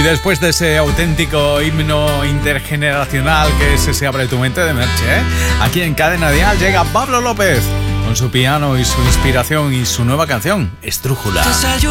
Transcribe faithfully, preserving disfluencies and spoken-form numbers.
Después de ese auténtico himno intergeneracional que es ese Abre tu mente de Merche, ¿eh? Aquí en Cadena Dial llega Pablo López con su piano y su inspiración y su nueva canción, Estrújula.